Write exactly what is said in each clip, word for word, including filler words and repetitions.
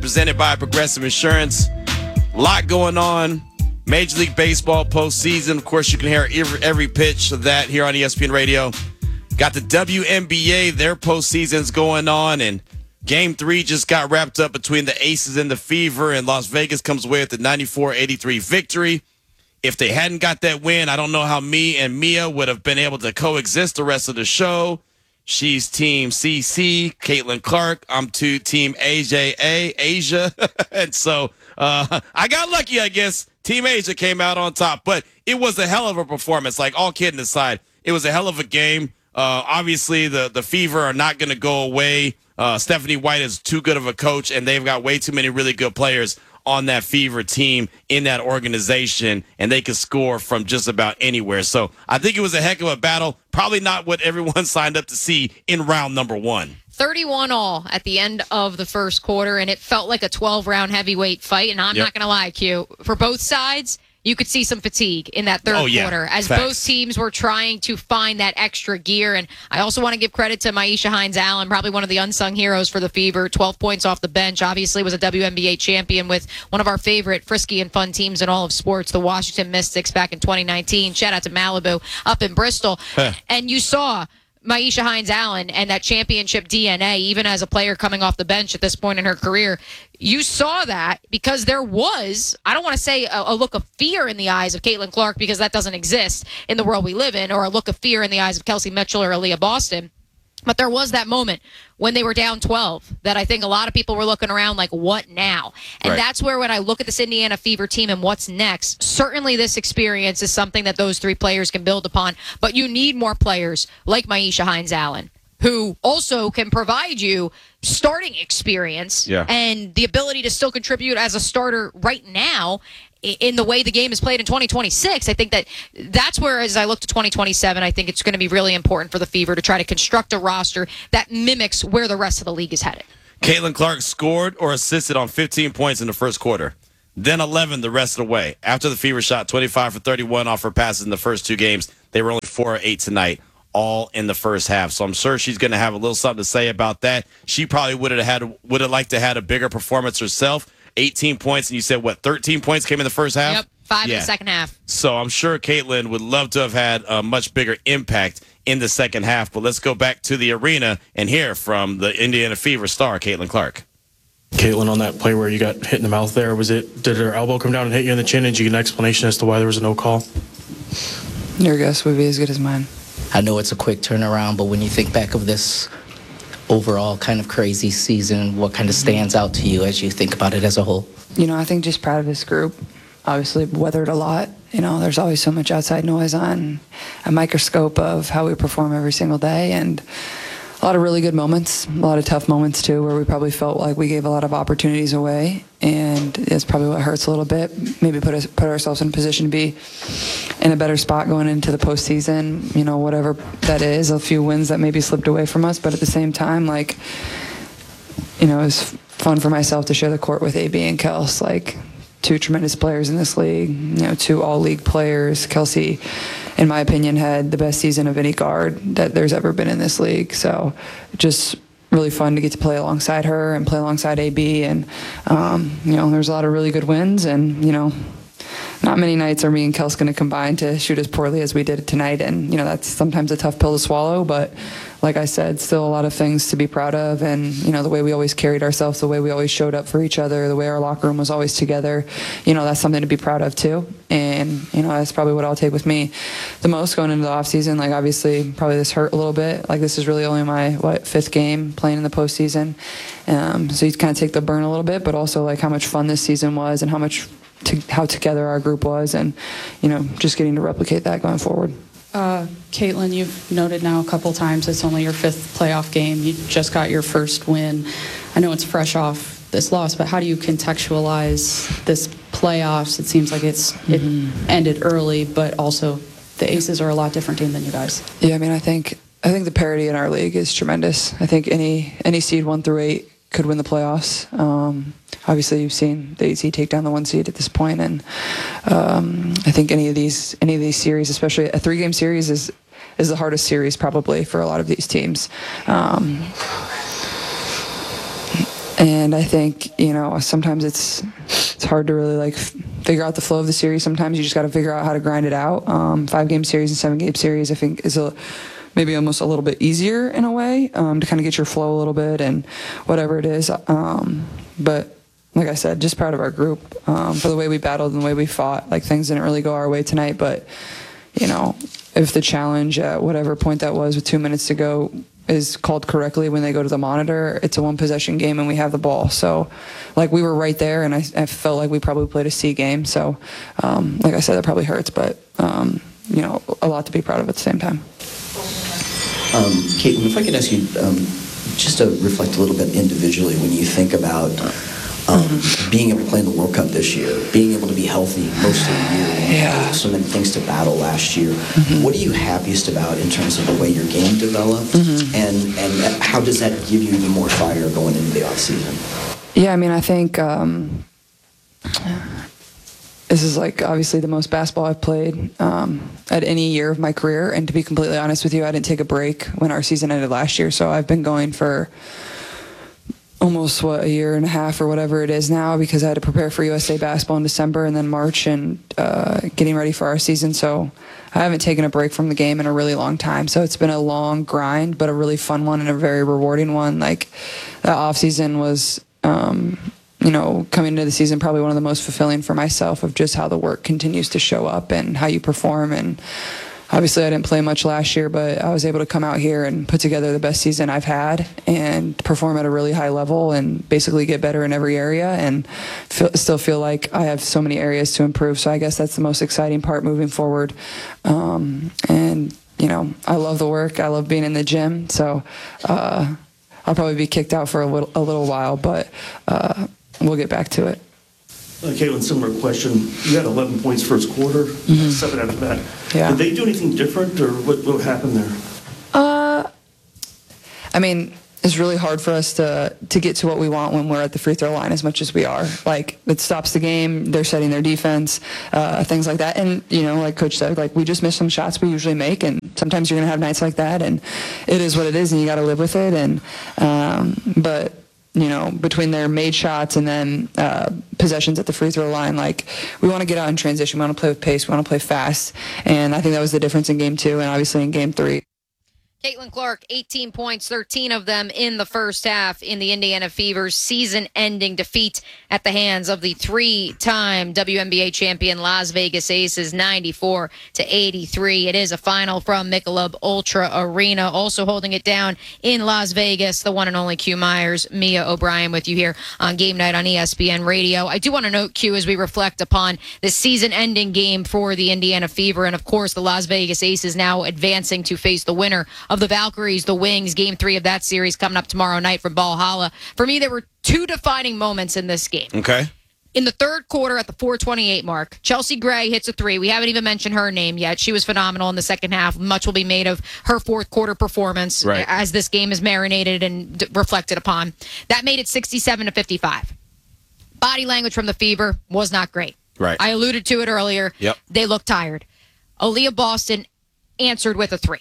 presented by Progressive Insurance. A lot going on. Major League Baseball postseason. Of course, you can hear every, every pitch of that here on E S P N Radio. Got the W N B A, their postseason's going on, and Game three just got wrapped up between the Aces and the Fever, and Las Vegas comes away with the ninety-four eighty-three victory. If they hadn't got that win, I don't know how me and Mia would have been able to coexist the rest of the show. She's Team C C, Caitlin Clark. I'm to Team A J A, Asia. And so uh, I got lucky, I guess. Team Asia came out on top. But it was a hell of a performance. Like, all kidding aside, it was a hell of a game. Uh, obviously, the, the Fever are not going to go away. Uh, Stephanie White is too good of a coach, and they've got way too many really good players on that Fever team in that organization, and they can score from just about anywhere. So I think it was a heck of a battle. Probably not what everyone signed up to see in round number one. thirty-one all at the end of the first quarter, and it felt like a twelve-round heavyweight fight. And I'm yep. not going to lie, Q, for both sides, you could see some fatigue in that third oh, yeah. quarter as Facts. both teams were trying to find that extra gear. And I also want to give credit to Myisha Hines-Allen, probably one of the unsung heroes for the Fever. twelve points off the bench. Obviously was a W N B A champion with one of our favorite frisky and fun teams in all of sports, the Washington Mystics, back in twenty nineteen. Shout out to Malibu up in Bristol. Huh. And you saw Myisha Hines-Allen and that championship D N A, even as a player coming off the bench at this point in her career. You saw that because there was, I don't want to say a, a look of fear in the eyes of Caitlin Clark, because that doesn't exist in the world we live in, or a look of fear in the eyes of Kelsey Mitchell or Aaliyah Boston. But there was that moment when they were down twelve that I think a lot of people were looking around like, what now? And right. that's where, when I look at this Indiana Fever team and what's next, certainly this experience is something that those three players can build upon. But you need more players like Myisha Hines-Allen, who also can provide you starting experience yeah. and the ability to still contribute as a starter right now in the way the game is played in twenty twenty-six. I think that that's where, as I look to twenty twenty-seven, I think it's going to be really important for the Fever to try to construct a roster that mimics where the rest of the league is headed. Caitlin Clark scored or assisted on fifteen points in the first quarter, then eleven the rest of the way. After the Fever shot twenty-five for thirty-one off her passes in the first two games, they were only four or eight tonight, all in the first half. So I'm sure she's going to have a little something to say about that. She probably would have had would have liked to have had a bigger performance herself. eighteen points, and you said, what, thirteen points came in the first half? Yep, five yeah. in the second half. So I'm sure Caitlin would love to have had a much bigger impact in the second half. But let's go back to the arena and hear from the Indiana Fever star, Caitlin Clark. Caitlin, on that play where you got hit in the mouth there, was it, did her elbow come down and hit you in the chin? Did you get an explanation as to why there was a no call? Your guess would be as good as mine. I know it's a quick turnaround, but when you think back of this overall kind of crazy season, what kind of stands out to you as you think about it as a whole? You know, I think just proud of this group. Obviously weathered a lot. You know, there's always so much outside noise on a microscope of how we perform every single day, and a lot of really good moments, a lot of tough moments too, where we probably felt like we gave a lot of opportunities away, and it's probably what hurts a little bit. Maybe put us put ourselves in a position to be in a better spot going into the postseason. You know, whatever that is, a few wins that maybe slipped away from us, but at the same time, like, you know, it was fun for myself to share the court with A B and Kels, like two tremendous players in this league. You know, two all-league players. Kelsey, in my opinion, had the best season of any guard that there's ever been in this league. So just really fun to get to play alongside her and play alongside A B. And, um, you know, there's a lot of really good wins. And, you know, not many nights are me and Kels going to combine to shoot as poorly as we did tonight. And, you know, that's sometimes a tough pill to swallow. But like I said, still a lot of things to be proud of. And, you know, the way we always carried ourselves, the way we always showed up for each other, the way our locker room was always together, you know, that's something to be proud of too. And, you know, that's probably what I'll take with me the most going into the offseason. Like, obviously, probably this hurt a little bit. Like, this is really only my, what, fifth game playing in the postseason. Um, so you kind of take the burn a little bit, but also, like, how much fun this season was and how much, to, how together our group was, and, you know, just getting to replicate that going forward. Uh, Caitlin, you've noted now a couple times it's only your fifth playoff game. You just got your first win. I know it's fresh off this loss, but how do you contextualize this playoffs? It seems like it's it mm-hmm. ended early, but also the Aces are a lot different team than you guys. Yeah, I mean, I think I think the parity in our league is tremendous. I think any any seed one through eight could win the playoffs. Um, obviously, you've seen the A Z take down the one seed at this point, and um, I think any of these any of these series, especially a three-game series, is is the hardest series probably for a lot of these teams. Um, And I think, you know, sometimes it's it's hard to really like f- figure out the flow of the series. Sometimes you just got to figure out how to grind it out. Um, five game series and seven game series, I think, is a maybe almost a little bit easier in a way um, to kind of get your flow a little bit and whatever it is. Um, but like I said, just proud of our group um, for the way we battled and the way we fought. Like things didn't really go our way tonight, but you know, if the challenge at whatever point that was with two minutes to go is called correctly when they go to the monitor, it's a one possession game and we have the ball. So like we were right there, and I, I felt like we probably played a C game. So um, like I said, that probably hurts, but um, you know, a lot to be proud of at the same time. Um, Caitlin, if I could ask you um, just to reflect a little bit individually when you think about um, mm-hmm. being able to play in the World Cup this year, being able to be healthy most of the year, and yeah. so many things to battle last year. Mm-hmm. What are you happiest about in terms of the way your game developed, mm-hmm. and, and how does that give you even more fire going into the offseason? Yeah, I mean, I think um, this is like obviously the most basketball I've played um, at any year of my career. And to be completely honest with you, I didn't take a break when our season ended last year. So I've been going for almost, what, a year and a half or whatever it is now, because I had to prepare for U S A basketball in December and then March and uh, getting ready for our season. So I haven't taken a break from the game in a really long time. So it's been a long grind, but a really fun one and a very rewarding one. Like that off season was, um, you know, coming into the season, probably one of the most fulfilling for myself, of just how the work continues to show up and how you perform. And obviously I didn't play much last year, but I was able to come out here and put together the best season I've had and perform at a really high level and basically get better in every area, and feel, still feel like I have so many areas to improve. So I guess that's the most exciting part moving forward. Um, and, you know, I love the work. I love being in the gym. So uh, I'll probably be kicked out for a little, a little while, but uh, we'll get back to it. Uh, Caitlin, similar question. You had eleven points first quarter, mm-hmm. seven after that. Yeah. Did they do anything different, or what, what happened there? Uh, I mean, it's really hard for us to to get to what we want when we're at the free throw line as much as we are. Like, it stops the game. They're setting their defense, uh, things like that. And, you know, like Coach said, like, we just miss some shots we usually make, and sometimes you're going to have nights like that, and it is what it is, and you got to live with it. And um, but you know, between their made shots and then uh, possessions at the free throw line, like, we want to get out in transition. We want to play with pace. We want to play fast. And I think that was the difference in game two and obviously in game three. Caitlin Clark, eighteen points, thirteen of them in the first half in the Indiana Fever's season-ending defeat at the hands of the three-time W N B A champion Las Vegas Aces, ninety-four to eighty-three. It is a final from Michelob Ultra Arena. Also holding it down in Las Vegas, the one and only Q Myers, Mia O'Brien with you here on Game Night on E S P N Radio. I do want to note, Q, as we reflect upon the season-ending game for the Indiana Fever, and of course the Las Vegas Aces now advancing to face the winner of the Valkyries, the Wings. Game three of that series coming up tomorrow night from Valhalla. For me, there were two defining moments in this game. Okay. In the third quarter at the four twenty-eight mark, Chelsea Gray hits a three. We haven't even mentioned her name yet. She was phenomenal in the second half. Much will be made of her fourth quarter performance right. as this game is marinated and d- reflected upon. That made it sixty-seven to fifty-five. Body language from the Fever was not great. Right. I alluded to it earlier. Yep. They looked tired. Aaliyah Boston answered with a three.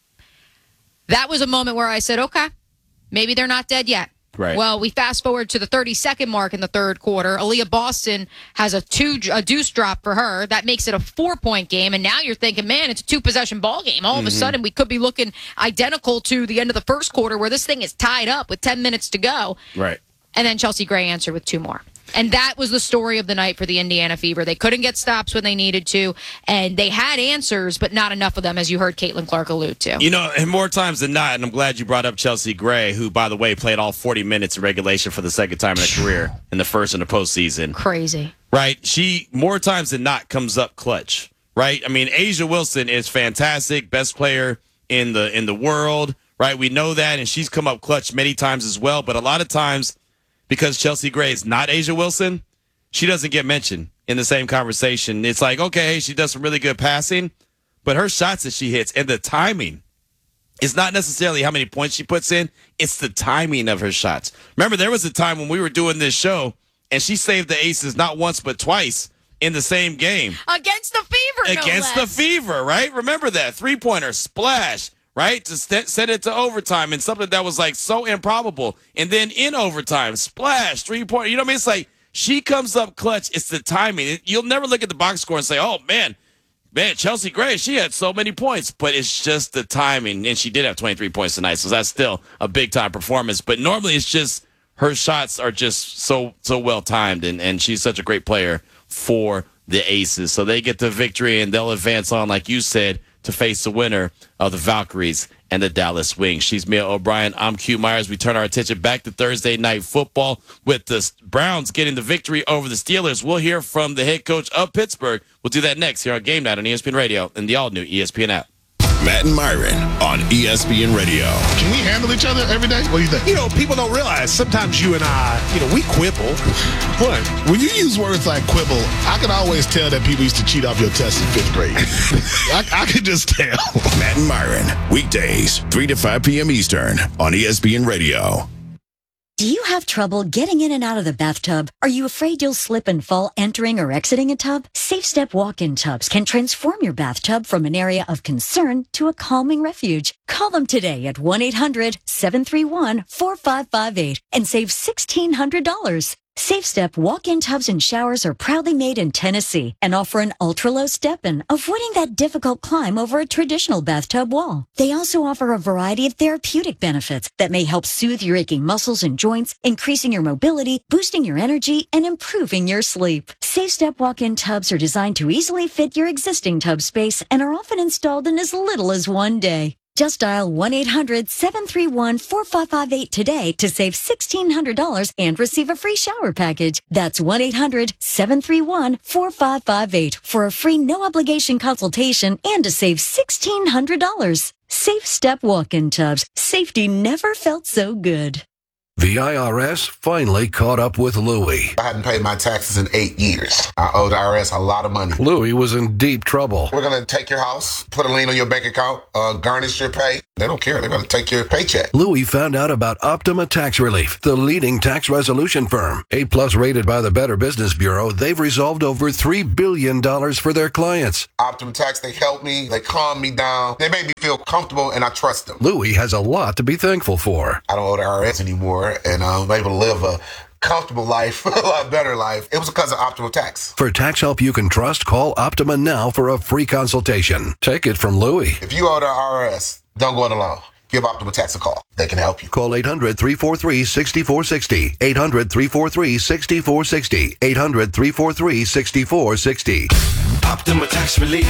That was a moment where I said, okay, maybe they're not dead yet. Right. Well, we fast forward to the thirty-second mark in the third quarter. Aaliyah Boston has a two a deuce drop for her. That makes it a four-point game, and now you're thinking, man, it's a two-possession ball game. All mm-hmm. of a sudden, we could be looking identical to the end of the first quarter where this thing is tied up with ten minutes to go. Right. And then Chelsea Gray answered with two more. And that was the story of the night for the Indiana Fever. They couldn't get stops when they needed to, and they had answers, but not enough of them, as you heard Caitlin Clark allude to. You know, and more times than not, and I'm glad you brought up Chelsea Gray, who, by the way, played all forty minutes in regulation for the second time in her career in the first and the postseason. Crazy. Right? She, more times than not, comes up clutch. Right? I mean, A'ja Wilson is fantastic, best player in the in the world. Right? We know that, and she's come up clutch many times as well, but a lot of times, because Chelsea Gray is not A'ja Wilson, she doesn't get mentioned in the same conversation. It's like, okay, she does some really good passing, but her shots that she hits and the timing, it's not necessarily how many points she puts in, it's the timing of her shots. Remember, there was a time when we were doing this show, and she saved the Aces not once but twice in the same game. Against the Fever, no Against less. the Fever, right? Remember that. Three-pointer, splash, right? To st- send it to overtime and something that was like so improbable. And then in overtime, splash, three-point. You know what I mean? It's like she comes up clutch. It's the timing. You'll never look at the box score and say, oh, man, man, Chelsea Gray, she had so many points. But it's just the timing. And she did have twenty-three points tonight, so that's still a big-time performance. But normally it's just her shots are just so so well-timed, and, and she's such a great player for the Aces. So they get the victory, and they'll advance on, like you said, to face the winner of the Valkyries and the Dallas Wings. She's Mia O'Brien. I'm Q Myers. We turn our attention back to Thursday night football with the Browns getting the victory over the Steelers. We'll hear from the head coach of Pittsburgh. We'll do that next here on Game Night on E S P N Radio and the all-new E S P N app. Matt and Myron on E S P N Radio. Can we handle each other every day? What do you think? You know, people don't realize sometimes you and I, you know, we quibble. What? When you use words like quibble, I can always tell that people used to cheat off your test in fifth grade. I, I can just tell. Matt and Myron, weekdays, three to five p.m. Eastern on E S P N Radio. Do you have trouble getting in and out of the bathtub? Are you afraid you'll slip and fall entering or exiting a tub? SafeStep walk-in tubs can transform your bathtub from an area of concern to a calming refuge. Call them today at one eight hundred seven three one four five five eight and save sixteen hundred dollars. SafeStep walk-in tubs and showers are proudly made in Tennessee and offer an ultra-low step-in, avoiding that difficult climb over a traditional bathtub wall. They also offer a variety of therapeutic benefits that may help soothe your aching muscles and joints, increasing your mobility, boosting your energy, and improving your sleep. SafeStep walk-in tubs are designed to easily fit your existing tub space and are often installed in as little as one day. Just dial one eight hundred seven three one four five five eight today to save sixteen hundred dollars and receive a free shower package. That's one eight hundred seven three one four five five eight for a free no-obligation consultation and to save sixteen hundred dollars. Safe Step walk-in tubs. Safety never felt so good. The I R S finally caught up with Louie. I hadn't paid my taxes in eight years. I owed the I R S a lot of money. Louie was in deep trouble. We're going to take your house, put a lien on your bank account, uh, garnish your pay. They don't care. They're going to take your paycheck. Louie found out about Optima Tax Relief, the leading tax resolution firm. A-plus rated by the Better Business Bureau, they've resolved over three billion dollars for their clients. Optima Tax, they helped me. They calmed me down. They made me feel comfortable, and I trust them. Louie has a lot to be thankful for. I don't owe the I R S anymore, and I'm able to live a comfortable life, a lot better life. It was because of Optima Tax. For tax help you can trust, call Optima now for a free consultation. Take it from Louie. If you owe the I R S, don't go it alone. Give Optima Tax a call. They can help you. Call eight hundred three four three six four six zero. eight hundred three four three six four six zero. eight hundred three four three six four six zero. Optima Tax Relief.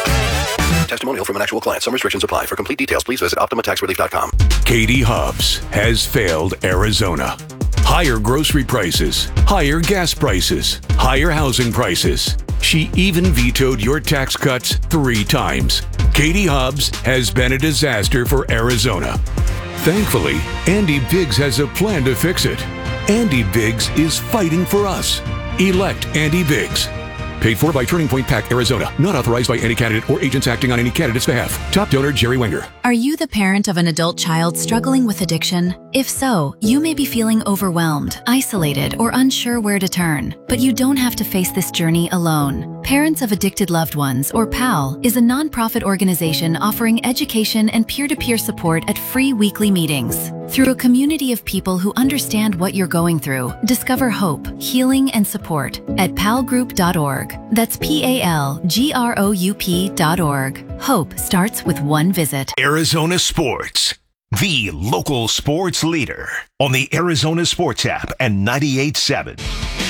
Testimonial from an actual client. Some restrictions apply. For complete details, please visit optima tax relief dot com. Katie Hubbs has failed Arizona. Higher grocery prices, higher gas prices, higher housing prices. She even vetoed your tax cuts three times. Katie Hubbs has been a disaster for Arizona. Thankfully, Andy Biggs has a plan to fix it. Andy Biggs is fighting for us. Elect Andy Biggs. Paid for by Turning Point PAC, Arizona. Not authorized by any candidate or agents acting on any candidate's behalf. Top donor, Jerry Wenger. Are you the parent of an adult child struggling with addiction? If so, you may be feeling overwhelmed, isolated, or unsure where to turn. But you don't have to face this journey alone. Parents of Addicted Loved Ones, or PAL, is a nonprofit organization offering education and peer-to-peer support at free weekly meetings. Through a community of people who understand what you're going through, discover hope, healing, and support at pal group dot org. That's P A L G R O U P dot org. Hope starts with one visit. Arizona Sports, the local sports leader on the Arizona Sports app and ninety-eight point seven.